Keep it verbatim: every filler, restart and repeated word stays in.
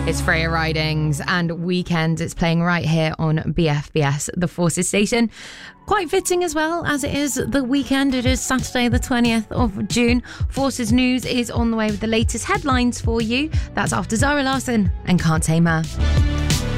It's Freya Ridings and Weekend. It's playing right here on B F B S, the Forces station. Quite fitting as well, as it is the weekend. It is Saturday the twentieth of June. Forces News is on the way with the latest headlines for you. That's after Zara Larsson and Can't Tame Her.